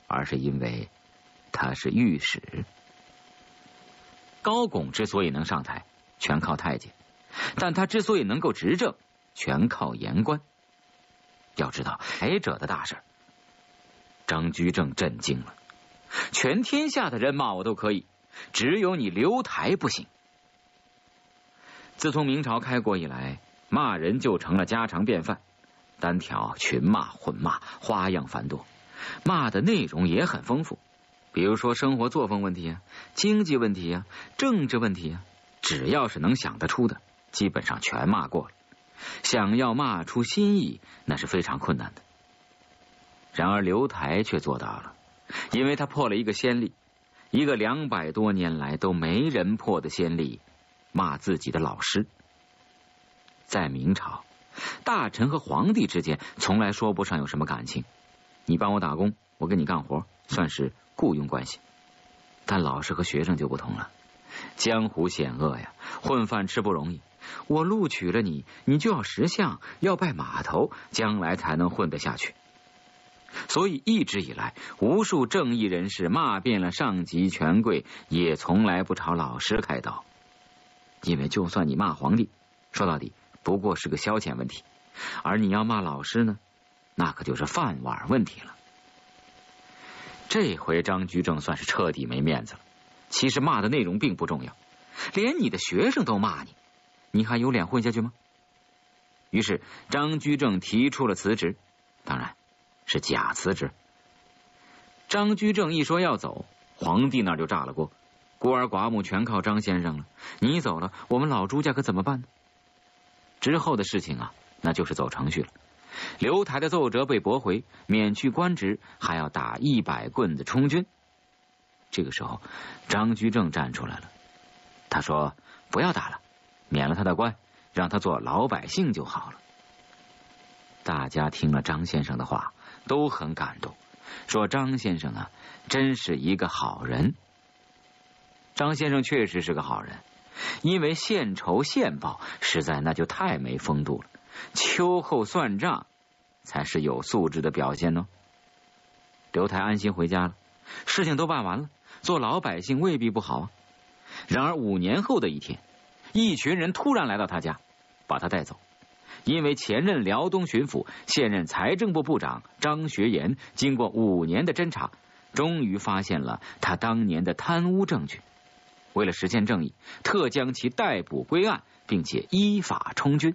而是因为他是御史。高拱之所以能上台，全靠太监，但他之所以能够执政，全靠言官。要知道来者的大事，张居正震惊了，全天下的人骂我都可以，只有你刘台不行。自从明朝开国以来，骂人就成了家常便饭，单挑、群骂、混骂，花样繁多，骂的内容也很丰富。比如说生活作风问题啊，经济问题啊，政治问题啊，只要是能想得出的，基本上全骂过了。想要骂出新意，那是非常困难的。然而刘台却做到了，因为他破了一个先例，一个200多年来都没人破的先例，骂自己的老师。在明朝，大臣和皇帝之间从来说不上有什么感情，你帮我打工，我给你干活，算是雇佣关系。但老师和学生就不同了，江湖险恶呀，混饭吃不容易，我录取了你，你就要识相，要拜码头，将来才能混得下去。所以一直以来，无数正义人士骂遍了上级权贵，也从来不朝老师开刀。因为就算你骂皇帝，说到底不过是个消遣问题，而你要骂老师呢，那可就是饭碗问题了。这回张居正算是彻底没面子了。其实骂的内容并不重要，连你的学生都骂你，你还有脸混下去吗？于是张居正提出了辞职，当然是假辞职。张居正一说要走，皇帝那就炸了锅，孤儿寡母全靠张先生了，你走了，我们老朱家可怎么办呢？之后的事情啊，那就是走程序了。刘台的奏折被驳回，免去官职，还要打100棍子充军。这个时候张居正站出来了，他说不要打了，免了他的官，让他做老百姓就好了。大家听了张先生的话都很感动，说张先生啊，真是一个好人。张先生确实是个好人，因为献仇献报实在那就太没风度了，秋后算账才是有素质的表现呢。刘台安心回家了，事情都办完了，做老百姓未必不好啊。然而5年后的一天，一群人突然来到他家，把他带走。因为前任辽东巡抚、现任财政部部长张学言经过5年的侦查，终于发现了他当年的贪污证据。为了实现正义，特将其逮捕归案，并且依法充军。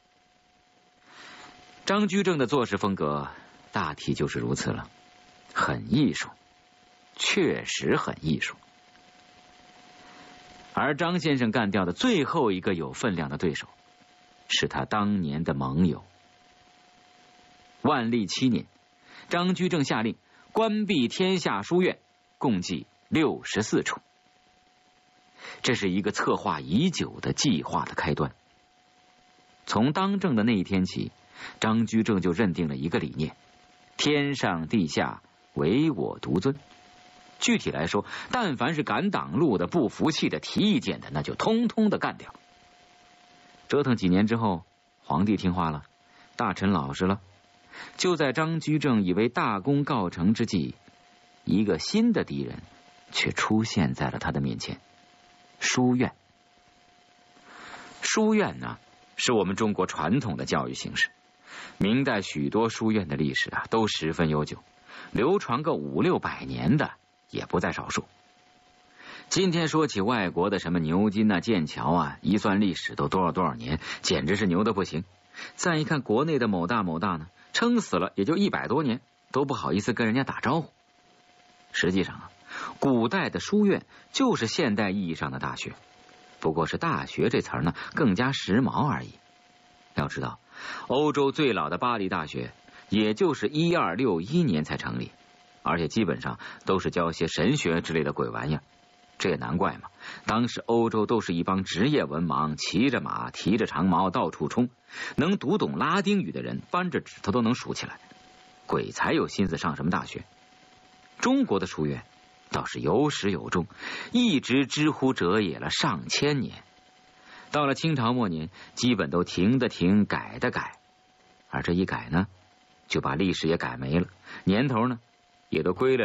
张居正的做事风格大体就是如此了，很艺术，确实很艺术。而张先生干掉的最后一个有分量的对手，是他当年的盟友。万历7年，张居正下令关闭天下书院，共计64处。这是一个策划已久的计划的开端。从当政的那一天起，张居正就认定了一个理念：天上地下唯我独尊。具体来说，但凡是赶党路的、不服气的、提意见的，那就通通的干掉。折腾几年之后，皇帝听话了，大臣老实了。就在张居正以为大功告成之际，一个新的敌人却出现在了他的面前——书院。书院呢，是我们中国传统的教育形式。明代许多书院的历史啊，都十分悠久，流传个500-600年的也不在少数。今天说起外国的什么牛津啊、剑桥啊，一算历史都多少年，简直是牛的不行。再一看国内的某大呢，撑死了也就100多年，都不好意思跟人家打招呼。实际上啊，古代的书院就是现代意义上的大学，不过是大学这词儿呢更加时髦而已。要知道，欧洲最老的巴黎大学也就是1261年才成立，而且基本上都是教些神学之类的鬼玩意儿。这也难怪嘛，当时欧洲都是一帮职业文盲，骑着马提着长矛到处冲，能读懂拉丁语的人扳着指头都能数起来，鬼才有心思上什么大学。中国的书院倒是有始有终，一直之乎者也了上千年。到了清朝末年，基本都停的停，改的改，而这一改呢，就把历史也改没了，年头呢也都归了